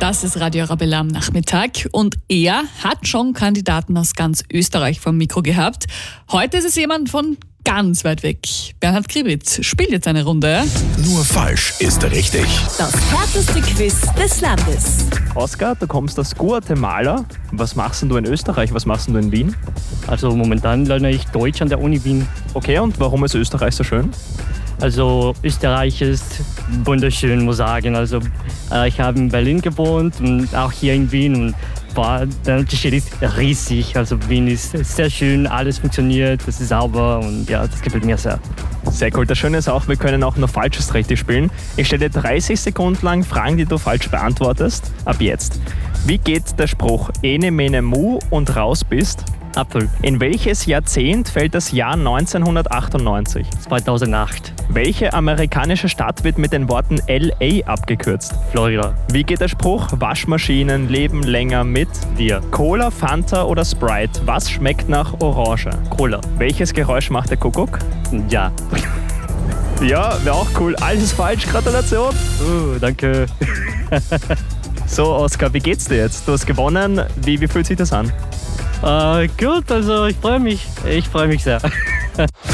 Das ist Radio Arabella am Nachmittag und er hat schon Kandidaten aus ganz Österreich vom Mikro gehabt. Heute ist es jemand von ganz weit weg. Bernhard Kribitz spielt jetzt eine Runde. Nur falsch ist richtig. Das härteste Quiz des Landes. Oskar, du kommst aus Guatemala. Was machst denn du in Österreich? Was machst denn du in Wien? Also momentan lerne ich Deutsch an der Uni Wien. Okay, und warum ist Österreich so schön? Also Österreich ist wunderschön, muss ich sagen. Also ich habe in Berlin gewohnt und auch hier in Wien und der Unterschied ist riesig. Also Wien ist sehr schön, alles funktioniert, es ist sauber und ja, das gefällt mir sehr. Sehr cool. Das Schöne ist auch, wir können auch nur Falsches richtig spielen. Ich stelle dir 30 Sekunden lang Fragen, die du falsch beantwortest. Ab jetzt. Wie geht der Spruch Ene Mene Mu und raus bist? Apfel. In welches Jahrzehnt fällt das Jahr 1998? 2008. Welche amerikanische Stadt wird mit den Worten LA abgekürzt? Florida. Wie geht der Spruch Waschmaschinen leben länger mit Wir. Cola, Fanta oder Sprite? Was schmeckt nach Orange? Cola. Welches Geräusch macht der Kuckuck? Ja. Ja, wäre auch cool. Alles falsch, Gratulation. Danke. So, Oskar, wie geht's dir jetzt? Du hast gewonnen. Wie fühlt sich das an? Gut, also ich freue mich. Ich freue mich sehr.